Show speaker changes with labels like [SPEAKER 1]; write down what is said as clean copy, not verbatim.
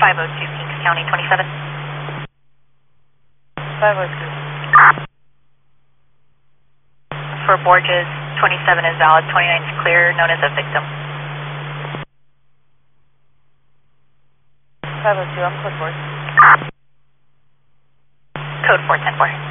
[SPEAKER 1] 502 Kings County 27.
[SPEAKER 2] 502.
[SPEAKER 1] For Borges, 27 is valid, 29 is clear, known as a victim.
[SPEAKER 2] 502, I'm code 4.
[SPEAKER 1] Code 410-4.